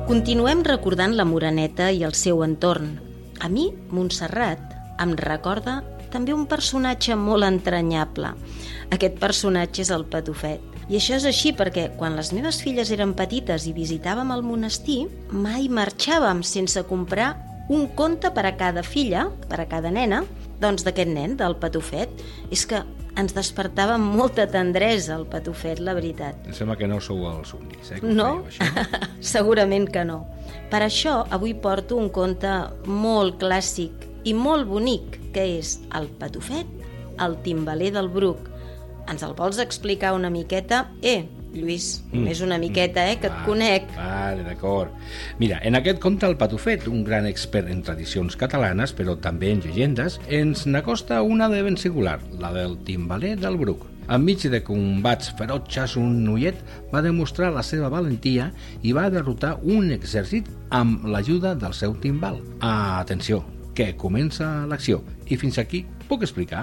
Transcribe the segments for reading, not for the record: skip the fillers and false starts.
Continuem recordant la Moreneta i el seu entorn. A mi, Montserrat, em recorda també un personatge molt entranyable. Aquest personatge és el Patufet. I això és així perquè quan les meves filles eren petites i visitàvem el monestir, mai marxàvem sense comprar un conte per a cada filla, per a cada nena, doncs d'aquest nen, del Patufet. És que ens despertava amb molta tendresa el Patufet, la veritat. Em sembla que no sou els únics, que no? fèieu, això. Segurament que no. Per això avui porto un conte molt clàssic i molt bonic, que és El Patufet, el timbaler del Bruc. Ens el vols explicar una miqueta? Lluís, només una miqueta, que et conec. Vale, d'acord. Mira, en aquest conte el Patufet, un gran expert en tradicions catalanes, però també en llegendes, ens n'acosta una de ben singular, la del timbaler del Bruc. Enmig de combats ferotges, un noiet va demostrar la seva valentia i va derrotar un exèrcit amb l'ajuda del seu timbal. Atenció, que comença l'acció. I fins aquí puc explicar?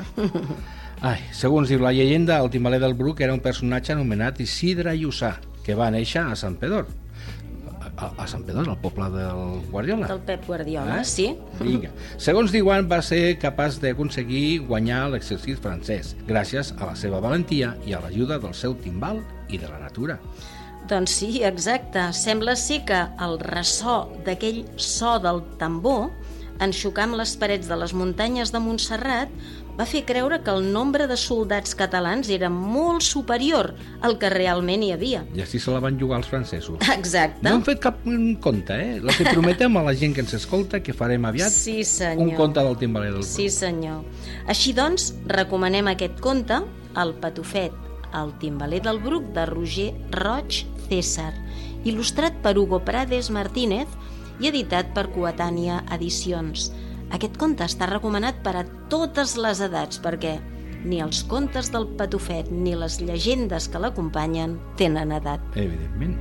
Segons diu la llegenda, el timbaler del Bruc era un personatge anomenat Isidre Lluçà, que va néixer a Sant Pedor. A Sant Pedor, al poble del Guardiola. Del Pep Guardiola, sí. Vinga. Segons diuen, va ser capaç d'aconseguir guanyar l'exèrcit francès, gràcies a la seva valentia i a l'ajuda del seu timbal i de la natura. Doncs sí, exacte. Sembla ser que el ressò d'aquell so del tambor, en xocar amb les parets de les muntanyes de Montserrat, va fer creure que el nombre de soldats catalans era molt superior al que realment hi havia. I així se la van jugar els francesos. Exacte. No hem fet cap conte, La que prometem a la gent que ens escolta que farem aviat un conte del timbaler del Bruc. Sí, senyor. Així doncs, recomanem aquest conte, El Patufet, el timbaler del Bruc, de Roger Roig César, il·lustrat per Hugo Prades Martínez i editat per Coetània Edicions. Aquest conte està recomanat per a totes les edats perquè ni els contes del Patufet ni les llegendes que l'acompanyen tenen edat. Evidentment.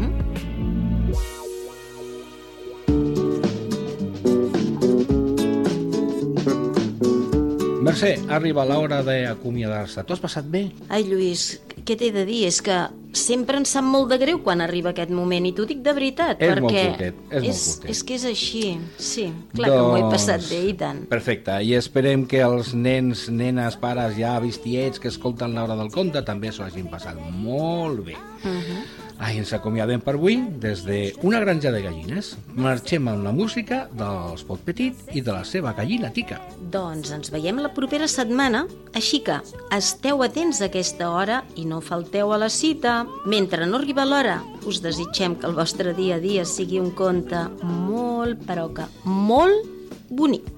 Mercè, arriba l'hora d'acomiadar-se. T'ho has passat bé? Ai, Lluís, què t'he de dir? És que sempre em sap molt de greu quan arriba aquest moment, i t'ho dic de veritat, és perquè molt curtet, és molt curtet. És que és així, sí, clar que m'ho he passat bé, i tant. Perfecte, i esperem que els nens, nenes, pares ja vistiets que escolten l'hora del conte també s'ho hagin passat molt bé. Ens acomiadem per avui des d'una granja de gallines. Marxem amb la música dels Pot Petit i de la seva gallina Tica. Doncs ens veiem la propera setmana, així que esteu atents a aquesta hora i no falteu a la cita. Mentre no arriba l'hora, us desitgem que el vostre dia a dia sigui un conte molt, però que molt bonic.